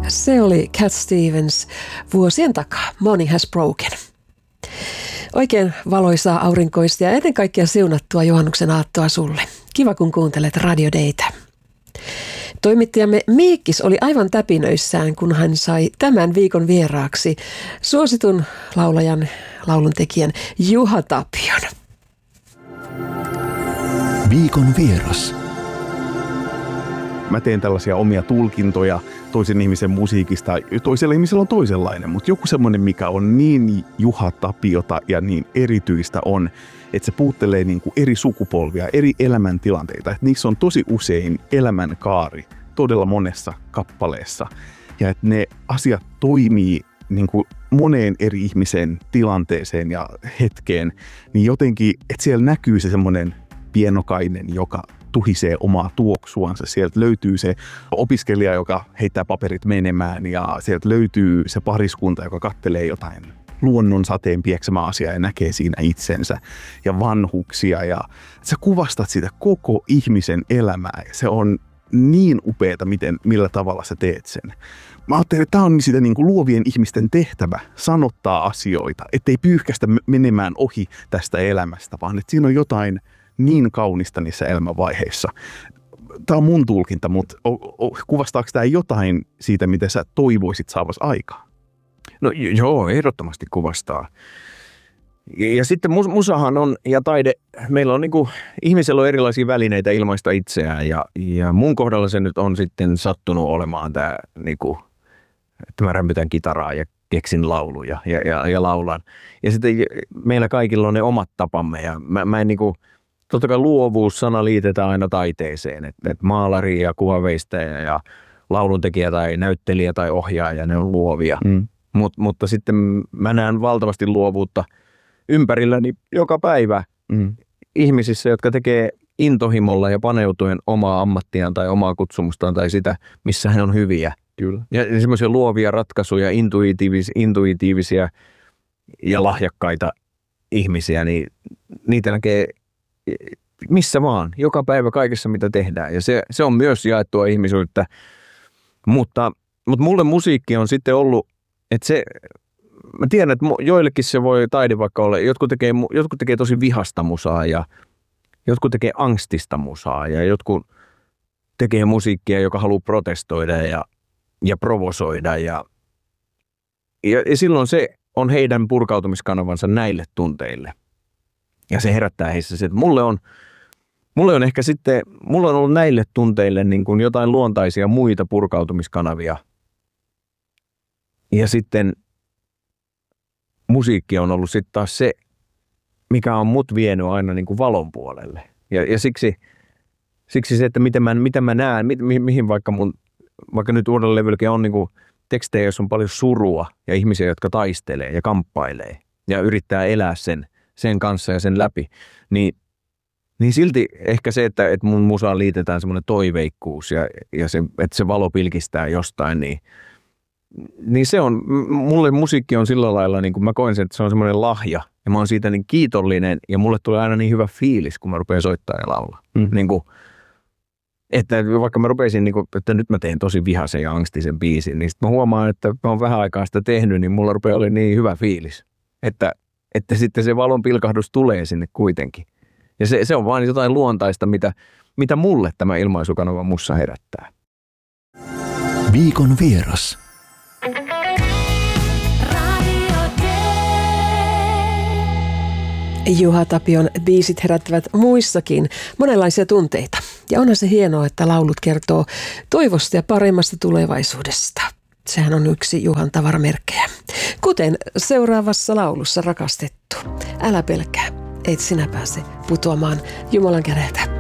Se oli Cat Stevens vuosien takaa. Morning Has Broken. Oikein valoisaa, aurinkoista ja ennen kaikkea siunattua juhannuksen aattoa sulle. Kiva kun kuuntelet Radio Daytä. Toimittajamme Miikkis oli aivan täpinöissään, kun hän sai tämän viikon vieraaksi suositun laulajan, lauluntekijän Juha Tapion. Viikon vieras. Mä teen tällaisia omia tulkintoja toisen ihmisen musiikista. Toisella ihmisellä on toisenlainen, mutta joku semmoinen, mikä on niin Juha Tapiota ja niin erityistä on, että se puuttelee niin kuin eri sukupolvia, eri elämäntilanteita. Että niissä on tosi usein elämänkaari todella monessa kappaleessa. Ja että ne asiat toimii niin kuin moneen eri ihmisen tilanteeseen ja hetkeen. Niin jotenkin, että siellä näkyy se semmoinen pienokainen, joka tuhisee omaa tuoksuansa. Sieltä löytyy se opiskelija, joka heittää paperit menemään, ja sieltä löytyy se pariskunta, joka kattelee jotain luonnon sateen pieksämää asiaa ja näkee siinä itsensä, ja vanhuksia, ja sä kuvastat sitä koko ihmisen elämää. Se on niin upeata, millä tavalla sä teet sen. Mä ajattelin, että tämä on sitä niin kuin luovien ihmisten tehtävä sanottaa asioita, ettei pyyhkästä menemään ohi tästä elämästä, vaan että siinä on jotain niin kaunista niissä elämänvaiheissa. Tämä on mun tulkinta, mutta kuvastaako tämä jotain siitä, mitä sä toivoisit saavasi aikaa? No joo, ehdottomasti kuvastaa. Ja sitten musahan on, ja taide, meillä on niinku, ihmisellä on erilaisia välineitä ilmaista itseään, ja mun kohdalla se nyt on sitten sattunut olemaan tämä, niinku, että mä rämpytän kitaraa ja keksin lauluja ja laulan. Ja sitten meillä kaikilla on ne omat tapamme, ja mä en niinku, totta kai luovuus-sana liitetään aina taiteeseen, että maalari ja kuvanveistäjä ja lauluntekijä tai näyttelijä tai ohjaaja, ne on luovia. Mutta sitten mä näen valtavasti luovuutta ympärilläni joka päivä ihmisissä, jotka tekee intohimolla ja paneutuen omaa ammattiaan tai omaa kutsumustaan tai sitä, missä he on hyviä. Kyllä. Ja semmoisia luovia ratkaisuja, intuitiivisia ja lahjakkaita ihmisiä, niin niitä näkee missä vaan, joka päivä kaikessa mitä tehdään. Ja se on myös jaettua ihmisyyttä. Mutta mulle musiikki on sitten ollut, että se, mä tiedän, että joillekin se voi taide vaikka olla, jotkut tekee tosi vihasta musaa ja jotkut tekee angstista musaa ja jotkut tekee musiikkia, joka haluaa protestoida ja provosoida ja silloin se on heidän purkautumiskanavansa näille tunteille. Ja se herättää heissä se, että mulle on ehkä sitten, mulla on ollut näille tunteille niin kuin jotain luontaisia muita purkautumiskanavia. Ja sitten musiikki on ollut sitten taas se, mikä on mut vienyt aina niin kuin valon puolelle. Ja siksi se, että mitä mä näen, mihin vaikka nyt uudella levylläkin on niin kuin tekstejä, joissa on paljon surua ja ihmisiä, jotka taistelee ja kamppailee ja yrittää elää sen kanssa ja sen läpi, niin silti ehkä se, että mun musaan liitetään semmoinen toiveikkuus ja se, että se valo pilkistää jostain, niin se on, mulle musiikki on sillä lailla, niin kuin mä koen sen, että se on semmoinen lahja ja mä oon siitä niin kiitollinen ja mulle tulee aina niin hyvä fiilis, kun mä rupean soittamaan ja laulaa. Niin kuin, että vaikka mä rupeisin, niin kuin, että nyt mä teen tosi vihaisen ja angstisen biisin, niin sitten mä huomaan, että mä oon vähän aikaa sitä tehnyt, niin mulla rupeaa olemaan niin hyvä fiilis, että sitten se valon pilkahdus tulee sinne kuitenkin. Ja se on vaan jotain luontaista, mitä mulle tämä ilmaisukanava mussa herättää. Viikon vieras. Juha Tapion biisit herättävät muissakin monenlaisia tunteita. Ja onhan se hienoa, että laulut kertoo toivosta ja paremmasta tulevaisuudesta. Sehän on yksi Juhan tavaramerkkejä. Kuten seuraavassa laulussa rakastettu. Älä pelkää, et sinä pääse putoamaan Jumalan kädeltä.